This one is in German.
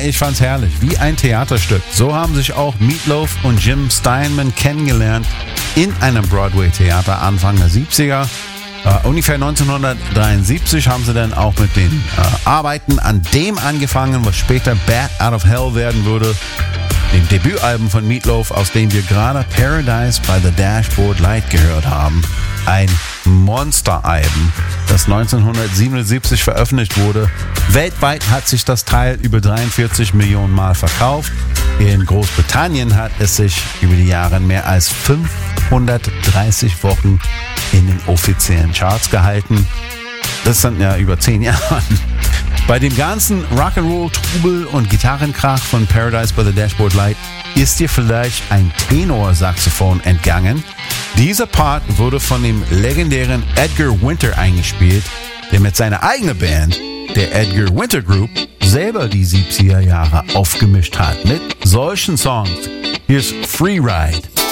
ich fand's herrlich. Wie ein Theaterstück. So haben sich auch Meatloaf und Jim Steinman kennengelernt in einem Broadway-Theater Anfang der 70er. Ungefähr 1973 haben sie dann auch mit den Arbeiten an dem angefangen, was später Bat Out of Hell werden würde. Dem Debütalbum von Meatloaf, aus dem wir gerade Paradise by the Dashboard Light gehört haben. Ein Monster-Album, das 1977 veröffentlicht wurde. Weltweit hat sich das Teil über 43 Millionen Mal verkauft. In Großbritannien hat es sich über die Jahre mehr als 530 Wochen in den offiziellen Charts gehalten. Das sind ja über 10 Jahre. Bei dem ganzen Rock'n'Roll, Trubel und Gitarrenkrach von Paradise by the Dashboard Light ist dir vielleicht ein Tenorsaxophon entgangen. Dieser Part wurde von dem legendären Edgar Winter eingespielt, der mit seiner eigenen Band, der Edgar Winter Group, selber die 70er Jahre aufgemischt hat mit solchen Songs. Hier ist Free Ride.